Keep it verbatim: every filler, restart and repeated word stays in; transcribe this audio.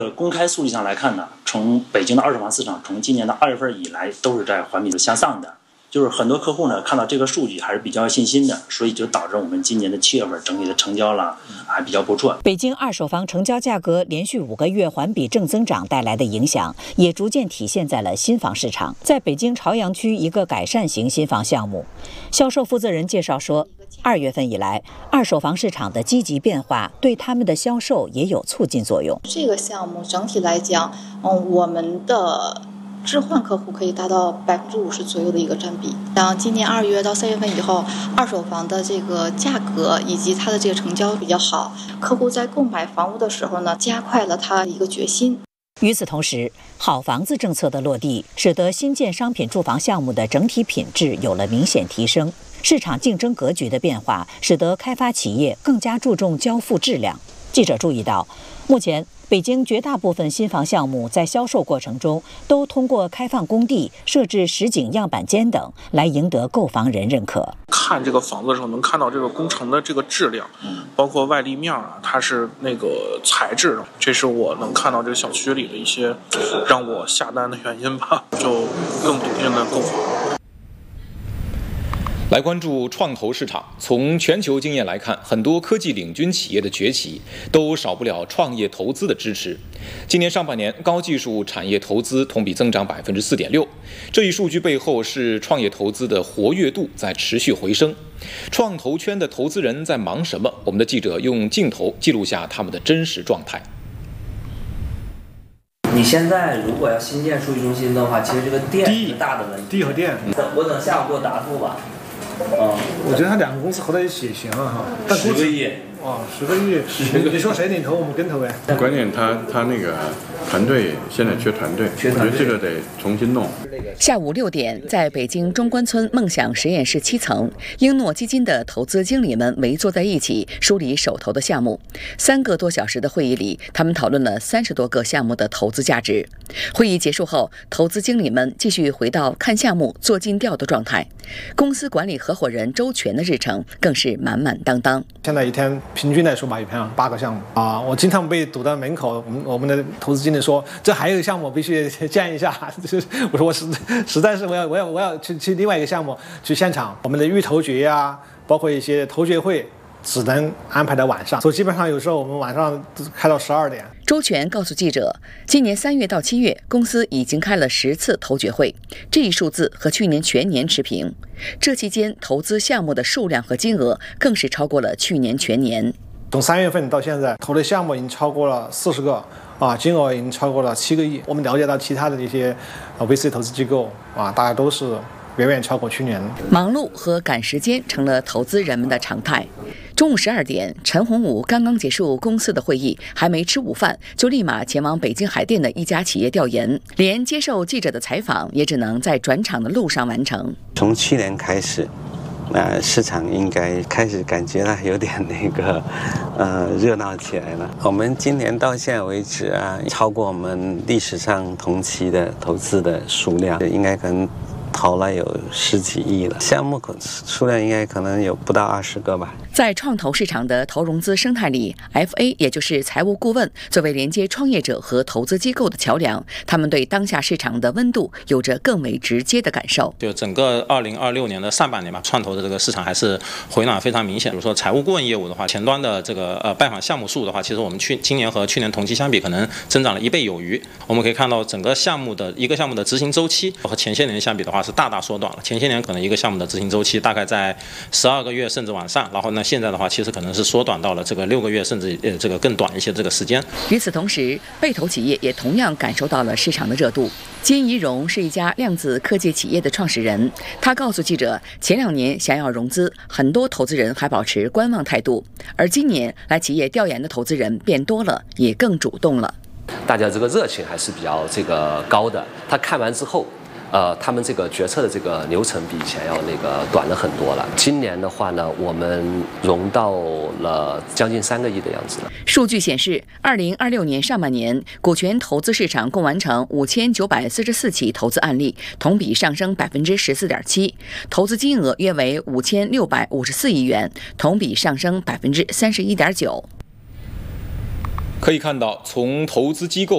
呃，公开数据上来看呢，从北京的二手房市场从今年的二月份以来都是在环比向上的。就是很多客户呢看到这个数据还是比较有信心的，所以就导致我们今年的七月份整体的成交了还比较不错。 北京二手房成交价格连续五个月环比正增长带来的影响，也逐渐体现在了新房市场。在北京朝阳区一个改善型新房项目，销售负责人介绍说，二月份以来，二手房市场的积极变化对他们的销售也有促进作用。 这个项目整体来讲，嗯，我们的置换客户可以达到百分之五十左右的一个占比。当今年二月到三月份以后，二手房的这个价格以及它的这个成交比较好，客户在购买房屋的时候呢，加快了他一个决心。 与此同时，好房子政策的落地，使得新建商品住房项目的整体品质有了明显提升。市场竞争格局的变化，使得开发企业更加注重交付质量。记者注意到，目前北京绝大部分新房项目在销售过程中都通过开放工地、设置实景样板间等来赢得购房人认可。 看这个房子的时候，能看到这个工程的这个质量，包括外立面啊，它是那个材质，这是我能看到这个小区里的一些让我下单的原因吧，就更笃定的购房。 来关注创投市场。从全球经验来看，很多科技领军企业的崛起都少不了创业投资的支持。今年上半年，高技术产业投资同比增长百分之四点六。这一数据背后是创业投资的活跃度在持续回升。创投圈的投资人在忙什么？我们的记者用镜头记录下他们的真实状态。 你现在如果要新建数据中心的话，其实这个电是大的问题。 地和电， 我等下午给我答复吧。 哦，我觉得他两个公司合在一起也行啊哈。 十个亿。 哦，十个亿，你说谁领头，我们跟投呗。 关键他他那个团队现在缺团队，我觉得这个得重新弄。 下午六点，在北京中关村梦想实验室七层，英诺基金的投资经理们围坐在一起，梳理手头的项目。三个多小时的会议里，他们讨论了三十多个项目的投资价值。会议结束后，投资经理们继续回到看项目、做尽调的状态。公司管理合伙人周全的日程更是满满当当。 现在一天平均来说吧，一天八个项目啊，我经常被堵在门口。我们我们的投资经理说，这还有一个项目必须见一下。我说我实实在是我要我要我要去去另外一个项目去现场。我们的预投决呀、啊，包括一些投决会，只能安排在晚上，所以基本上有时候我们晚上开到十二点。 周全告诉记者，今年三月到七月，公司已经开了十次投决会，这一数字和去年全年持平。这期间投资项目的数量和金额更是超过了去年全年。 从三月份到现在，投的项目已经超过了四十个，啊，金额已经超过了七个亿。我们了解到其他的一些 V C 投资机构啊，大家都是远远超过去年。 忙碌和赶时间成了投资人们的常态。中午十二点，陈洪武刚刚结束公司的会议，还没吃午饭，就立马前往北京海淀的一家企业调研，连接受记者的采访也只能在转场的路上完成。 从去年开始，呃，市场应该开始感觉到有点那个，呃，热闹起来了。我们今年到现在为止啊，超过我们历史上同期的投资的数量，应该可能投了有十几亿了，项目数量应该可能有不到二十个吧。 在创投市场的投融资生态里 ，F A 也就是财务顾问，作为连接创业者和投资机构的桥梁，他们对当下市场的温度有着更为直接的感受。 就整个二零二六年的上半年吧，创投的这个市场还是回暖非常明显。比如说财务顾问业务的话，前端的这个呃拜访项目数的话，其实我们去今年和去年同期相比，可能增长了一倍有余。我们可以看到整个项目的一个项目的执行周期和前些年相比的话是大大缩短了。前些年可能一个项目的执行周期大概在十二个月甚至往上，然后呢现在的话其实可能是缩短到了这个六个月甚至呃这个更短一些这个时间。 与此同时，被投企业也同样感受到了市场的热度。金怡荣是一家量子科技企业的创始人，他告诉记者，前两年想要融资，很多投资人还保持观望态度，而今年来企业调研的投资人变多了，也更主动了。 大家这个热情还是比较这个高的，他看完之后。呃，他们这个决策的这个流程比以前要那个短了很多了。今年的话呢，我们融到了将近三个亿的样子了。 数据显示，二零二六年上半年，股权投资市场共完成五千九百四十四起投资案例，同比上升百分之十四点七，投资金额约为五千六百五十四亿元，同比上升百分之三十一点九。 可以看到，从投资机构